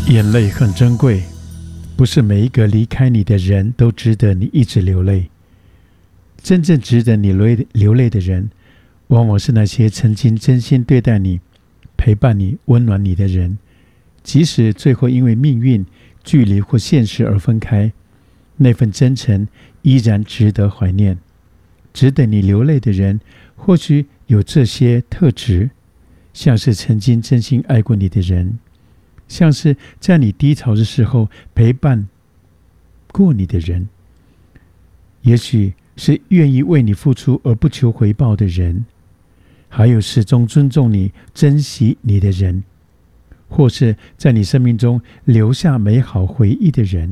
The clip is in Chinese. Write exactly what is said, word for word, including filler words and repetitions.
眼泪很珍贵，不是每一个离开你的人都值得你一直流泪。真正值得你流泪的人，往往是那些曾经真心对待你、陪伴你、温暖你的人。即使最后因为命运、距离或现实而分开，那份真诚依然值得怀念。值得你流泪的人，或许有这些特质，像是曾经真心爱过你的人，像是在你低潮的时候陪伴过你的人，也许是愿意为你付出而不求回报的人，还有始终尊重你、珍惜你的人，或是在你生命中留下美好回忆的人。